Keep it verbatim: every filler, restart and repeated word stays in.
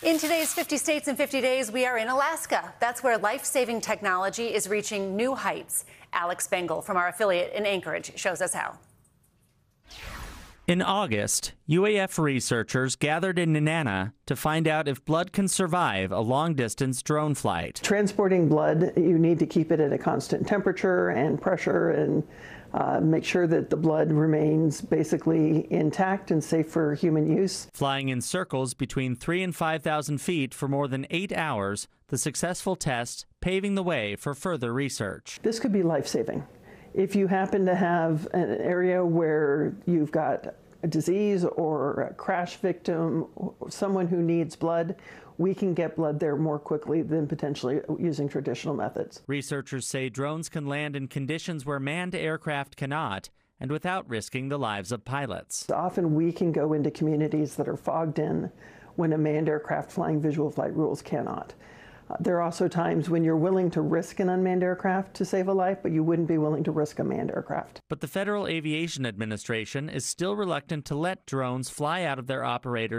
In today's fifty states in fifty days, we are in Alaska. That's where life-saving technology is reaching new heights. Alex Bengal from our affiliate in Anchorage shows us how. In August, U A F researchers gathered in Nenana to find out if blood can survive a long-distance drone flight. Transporting blood, you need to keep it at a constant temperature and pressure and uh, make sure that the blood remains basically intact and safe for human use. Flying in circles between three and five thousand feet for more than eight hours, the successful test paving the way for further research. This could be life-saving. If you happen to have an area where you've got a disease or a crash victim, someone who needs blood, we can get blood there more quickly than potentially using traditional methods. Researchers say drones can land in conditions where manned aircraft cannot, and without risking the lives of pilots. Often we can go into communities that are fogged in when a manned aircraft flying visual flight rules cannot. Uh, there are also times when you're willing to risk an unmanned aircraft to save a life, but you wouldn't be willing to risk a manned aircraft. But the Federal Aviation Administration is still reluctant to let drones fly out of their operators